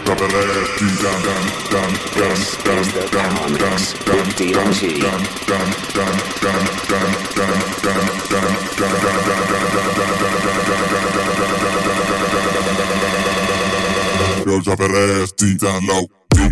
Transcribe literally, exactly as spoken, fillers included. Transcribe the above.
Drop that ass deep down, down, down, down, down, down, down, down, D M G. down, down, down, down, down, down, down, down, down, down, down, Girl, drop that ass deep down low.